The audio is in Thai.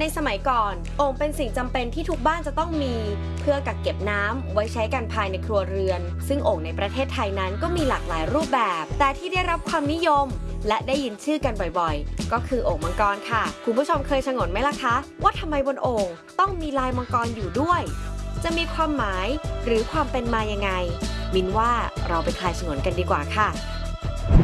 สมัยก่อนโอ่งเป็นสิ่งจำเป็นที่ทุกบ้านจะต้องมีเพื่อกักเก็บน้ำไว้ใช้กันภายในครัวเรือนซึ่งโอ่งในประเทศไทยนั้นก็มีหลากหลายรูปแบบแต่ที่ได้รับความนิยมและได้ยินชื่อกันบ่อยๆก็คือโอ่งมังกรค่ะคุณผู้ชมเคยฉงนไหมล่ะคะว่าทำไมบนโอ่งต้องมีลายมังกรอยู่ด้วยจะมีความหมายหรือความเป็นมายังไงมินว่าเราไปทายฉงนกันดีกว่าค่ะ